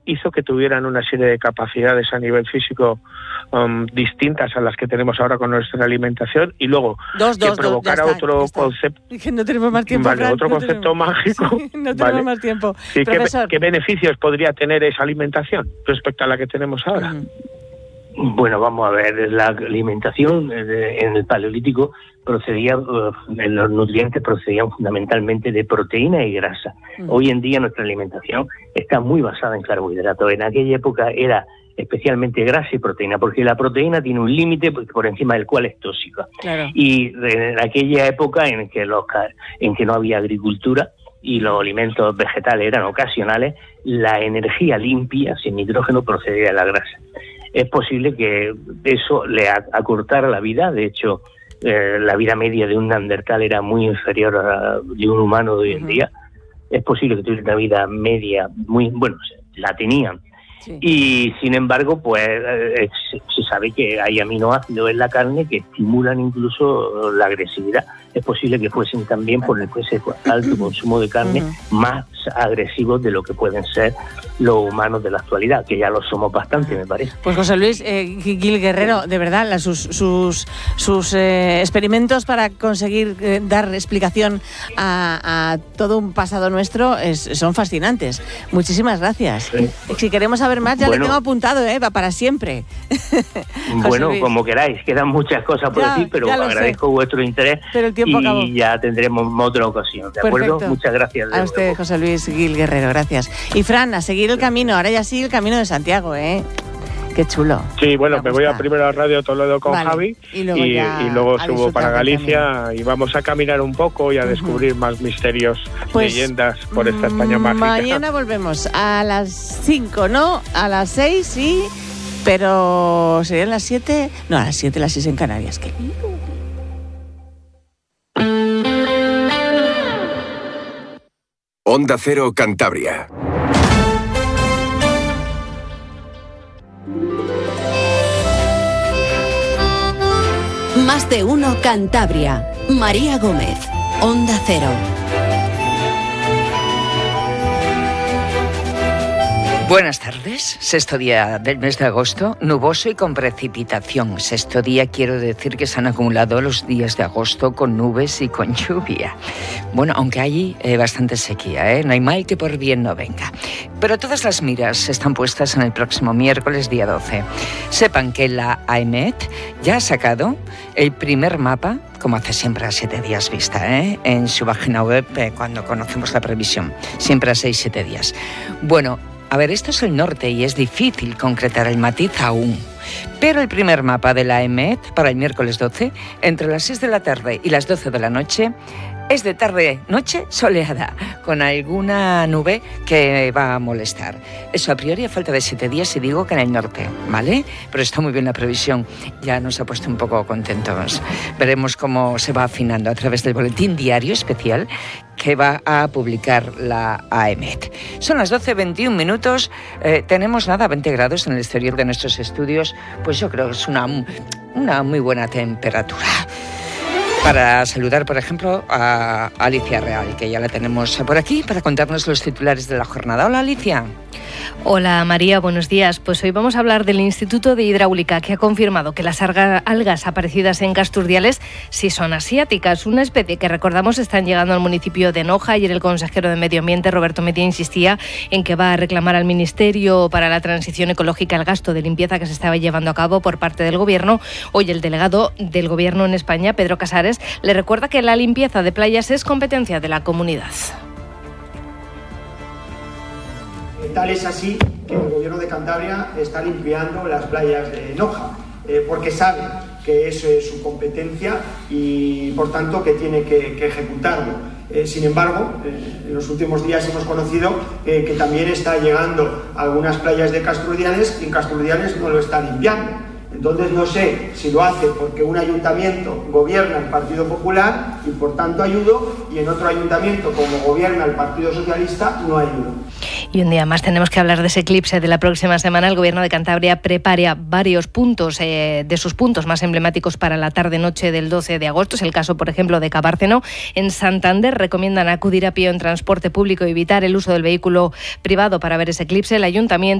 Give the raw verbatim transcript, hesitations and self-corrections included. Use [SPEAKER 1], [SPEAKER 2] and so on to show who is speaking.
[SPEAKER 1] hizo que tuvieran una serie de capacidades a nivel físico um, distintas a las que tenemos ahora con nuestra alimentación, y luego
[SPEAKER 2] dos,
[SPEAKER 1] que
[SPEAKER 2] dos,
[SPEAKER 1] provocara
[SPEAKER 2] dos, está,
[SPEAKER 1] otro concepto.
[SPEAKER 2] Que no tenemos más tiempo.
[SPEAKER 1] Vale,
[SPEAKER 2] Fran,
[SPEAKER 1] otro
[SPEAKER 2] no
[SPEAKER 1] concepto
[SPEAKER 2] tenemos,
[SPEAKER 1] mágico.
[SPEAKER 2] Sí, no tenemos
[SPEAKER 1] vale.
[SPEAKER 2] más tiempo.
[SPEAKER 1] Sí, ¿qué,
[SPEAKER 2] Profesor.
[SPEAKER 1] ¿Qué beneficios podría tener esa alimentación respecto a la que tenemos ahora?
[SPEAKER 2] Uh-huh.
[SPEAKER 3] Bueno, vamos a ver, la alimentación en el Paleolítico procedía, los nutrientes procedían fundamentalmente de proteína y grasa. Uh-huh. Hoy en día nuestra alimentación está muy basada en carbohidratos. En aquella época era especialmente grasa y proteína, porque la proteína tiene un límite por encima del cual es tóxica.
[SPEAKER 2] Claro.
[SPEAKER 3] Y en aquella época en que, los, en que no había agricultura y los alimentos vegetales eran ocasionales, la energía limpia, sin nitrógeno, procedía de la grasa. Es posible que eso le acortara la vida. De hecho, eh, la vida media de un neandertal era muy inferior a la de un humano de hoy en uh-huh. día. Es posible que tuviera una vida media muy, bueno, la tenían. Sí. Y sin embargo, pues eh, se, se sabe que hay aminoácidos en la carne que estimulan incluso la agresividad. Es posible que fuesen también, por el ese alto consumo de carne, uh-huh. más agresivos de lo que pueden ser los humanos de la actualidad, que ya lo somos bastante, me parece.
[SPEAKER 2] Pues José Luis eh, Gil Guerrero, de verdad, la, sus, sus, sus eh, experimentos para conseguir eh, dar explicación a, a todo un pasado nuestro es, son fascinantes. Muchísimas gracias. Sí. Si queremos saber más, ya bueno, le tengo apuntado, ¿eh? Va para siempre.
[SPEAKER 3] Bueno, Luis. Como queráis, quedan muchas cosas por ya, decir, pero agradezco sé. vuestro interés y acabó. Ya tendremos otra ocasión, ¿de
[SPEAKER 2] Perfecto.
[SPEAKER 3] acuerdo? Muchas gracias.
[SPEAKER 2] A usted, José Luis Gil Guerrero, gracias. Y Fran, a seguir el camino, ahora ya sigue el camino de Santiago, ¿eh? Qué chulo.
[SPEAKER 1] Sí, bueno, me, me voy a primero a Radio Toledo con vale. Javi y luego, y, y luego subo para Galicia y vamos a caminar un poco y a descubrir uh-huh. más misterios,
[SPEAKER 2] pues,
[SPEAKER 1] leyendas por esta España mágica.
[SPEAKER 2] Mañana volvemos a las cinco, ¿no? A las seis, sí, pero serían las siete, no, a las siete, las seis en Canarias. Qué lindo.
[SPEAKER 4] Onda Cero Cantabria.
[SPEAKER 5] Más de uno Cantabria. María Gómez. Onda Cero.
[SPEAKER 6] Buenas tardes. Sexto día del mes de agosto, nuboso y con precipitación. Sexto día, quiero decir que se han acumulado los días de agosto con nubes y con lluvia. Bueno, aunque hay eh, bastante sequía, ¿eh? No hay mal que por bien no venga. Pero todas las miras están puestas en el próximo miércoles, día doce. Sepan que la AEMET ya ha sacado el primer mapa, como hace siempre a siete días vista, ¿eh? En su página web, eh, cuando conocemos la previsión. Siempre a seis, siete días. Bueno, a ver, esto es el norte y es difícil concretar el matiz aún. Pero el primer mapa de la AEMET para el miércoles doce, entre las seis de la tarde y las doce de la noche, es de tarde-noche soleada, con alguna nube que va a molestar. Eso a priori a falta de siete días, y digo que en el norte, ¿vale? Pero está muy bien la previsión, ya nos ha puesto un poco contentos. Veremos cómo se va afinando a través del boletín diario especial que va a publicar la AEMET. Son las doce veintiún minutos, eh, tenemos nada, veinte grados en el exterior de nuestros estudios, pues yo creo que es una, una muy buena temperatura. Para saludar, por ejemplo, a Alicia Real, que ya la tenemos por aquí, para contarnos los titulares de la jornada. Hola, Alicia.
[SPEAKER 7] Hola, María, buenos días. Pues hoy vamos a hablar del Instituto de Hidráulica, que ha confirmado que las algas aparecidas en Casturdiales sí son asiáticas, una especie que, recordamos, están llegando al municipio de Noja. Ayer el consejero de Medio Ambiente, Roberto Medina, insistía en que va a reclamar al Ministerio para la Transición Ecológica el gasto de limpieza que se estaba llevando a cabo por parte del Gobierno. Hoy el delegado del Gobierno en España, Pedro Casares, le recuerda que la limpieza de playas es competencia de la comunidad.
[SPEAKER 8] Tal es así que el Gobierno de Cantabria está limpiando las playas de Noja, eh, porque sabe que eso es su competencia y, por tanto, que tiene que, que ejecutarlo. Eh, sin embargo, eh, en los últimos días hemos conocido eh, que también está llegando a algunas playas de Casturdiales y en Casturdiales no lo está limpiando. Entonces no sé si lo hace porque un ayuntamiento gobierna el Partido Popular y por tanto ayudo, y en otro ayuntamiento, como gobierna el Partido Socialista, no ayudo.
[SPEAKER 7] Y un día más tenemos que hablar de ese eclipse de la próxima semana. El Gobierno de Cantabria prepara varios puntos, eh, de sus puntos más emblemáticos para la tarde-noche del doce de agosto. Es el caso, por ejemplo, de Cabárceno. En Santander recomiendan acudir a pie en transporte público y evitar el uso del vehículo privado para ver ese eclipse. El ayuntamiento